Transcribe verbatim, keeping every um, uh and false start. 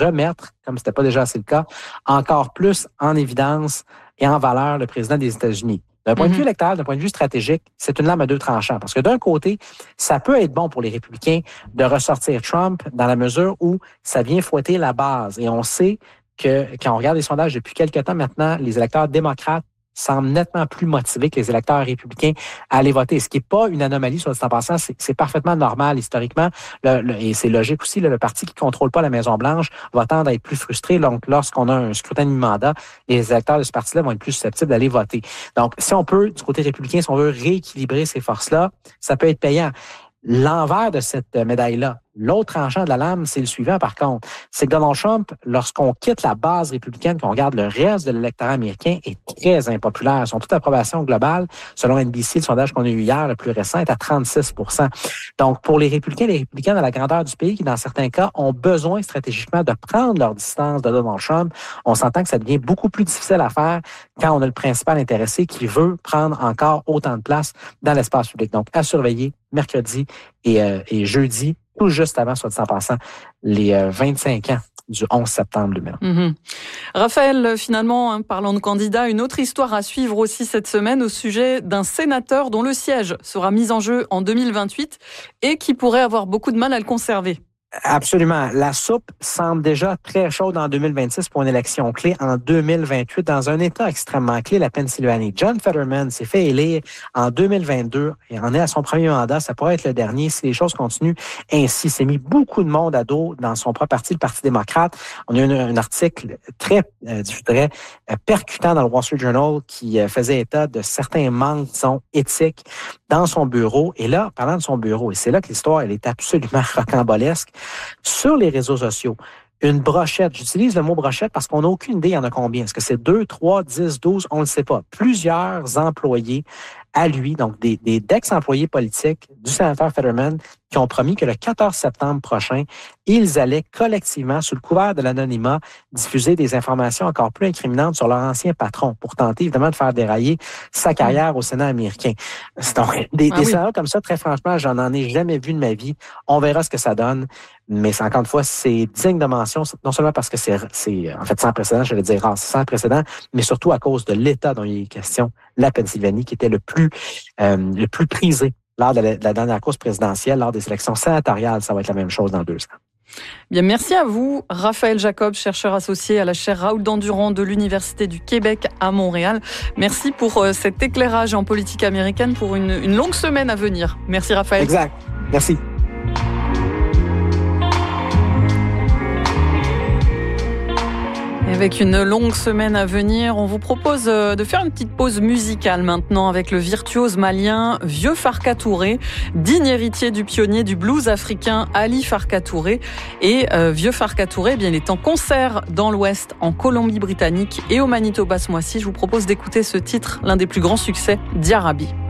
remettre, comme c'était pas déjà assez le cas, encore plus en évidence et en valeur le président des États-Unis. D'un point mm-hmm. de vue électoral, d'un point de vue stratégique, c'est une lame à deux tranchants. Parce que d'un côté, ça peut être bon pour les républicains de ressortir Trump dans la mesure où ça vient fouetter la base. Et on sait que quand on regarde les sondages depuis quelques temps maintenant, les électeurs démocrates semblent nettement plus motivés que les électeurs républicains à aller voter. Ce qui n'est pas une anomalie, sur le temps passant, c'est, c'est parfaitement normal historiquement. Le, le, et c'est logique aussi, là, le parti qui ne contrôle pas la Maison-Blanche va tendre à être plus frustré. Donc, lorsqu'on a un scrutin de mi-mandat, les électeurs de ce parti-là vont être plus susceptibles d'aller voter. Donc, si on peut, du côté républicain, si on veut rééquilibrer ces forces-là, ça peut être payant. L'envers de cette médaille-là, l'autre tranchant de la lame, c'est le suivant, par contre. C'est que Donald Trump, lorsqu'on quitte la base républicaine, qu'on regarde le reste de l'électorat américain, est très impopulaire. Son taux d'approbation globale, selon N B C, le sondage qu'on a eu hier, le plus récent, est à trente-six pour cent. Donc, pour les républicains, les républicains dans la grandeur du pays, qui, dans certains cas, ont besoin stratégiquement de prendre leur distance de Donald Trump, on s'entend que ça devient beaucoup plus difficile à faire quand on a le principal intéressé qui veut prendre encore autant de place dans l'espace public. Donc, à surveiller mercredi et, euh, et jeudi, tout juste avant, soit dit en passant, les euh, vingt-cinq ans du onze septembre deux mille un. Mmh. Raphaël, finalement, hein, parlant de candidats, une autre histoire à suivre aussi cette semaine au sujet d'un sénateur dont le siège sera mis en jeu en deux mille vingt-huit et qui pourrait avoir beaucoup de mal à le conserver. Absolument. La soupe semble déjà très chaude en deux mille vingt-six pour une élection clé en deux mille vingt-huit dans un État extrêmement clé, la Pennsylvanie. John Fetterman s'est fait élire en deux mille vingt-deux et en est à son premier mandat. Ça pourrait être le dernier si les choses continuent ainsi. Il s'est mis beaucoup de monde à dos dans son propre parti, le Parti démocrate. On a eu un, un article très, euh, je dirais, percutant dans le Wall Street Journal qui euh, faisait état de certains manques, disons, éthiques dans son bureau. Et là, parlant de son bureau, et c'est là que l'histoire, elle est absolument rocambolesque, sur les réseaux sociaux, une brochette, j'utilise le mot brochette parce qu'on n'a aucune idée il y en a combien. Est-ce que c'est deux, trois, dix, douze? On ne le sait pas. Plusieurs employés à lui, donc des, des d'ex-employés politiques du sénateur Fetterman, qui ont promis que le quatorze septembre prochain, ils allaient collectivement, sous le couvert de l'anonymat, diffuser des informations encore plus incriminantes sur leur ancien patron pour tenter évidemment de faire dérailler sa carrière au Sénat américain. Donc, des, ah des oui. scénarios comme ça, très franchement, j'en en ai jamais vu de ma vie. On verra ce que ça donne, mais c'est, encore une fois, c'est digne de mention, non seulement parce que c'est, c'est en fait sans précédent, j'allais dire rare, c'est sans précédent, mais surtout à cause de l'État dont il est question, la Pennsylvanie, qui était le plus, euh, le plus prisé lors de la, de la dernière course présidentielle, lors des élections sénatoriales. Ça va être la même chose dans deux ans. Bien, merci à vous, Raphaël Jacob, chercheur associé à la chaire Raoul Dandurand de l'Université du Québec à Montréal. Merci pour cet éclairage en politique américaine pour une, une longue semaine à venir. Merci, Raphaël. Exact. Merci. Avec une longue semaine à venir, on vous propose de faire une petite pause musicale maintenant avec le virtuose malien Vieux Farka Touré, digne héritier du pionnier du blues africain Ali Farka Touré. Et euh, Vieux Farka Touré, eh bien, il est en concert dans l'Ouest, en Colombie-Britannique et au Manitoba ce mois-ci. Je vous propose d'écouter ce titre, l'un des plus grands succès d'Yarabi.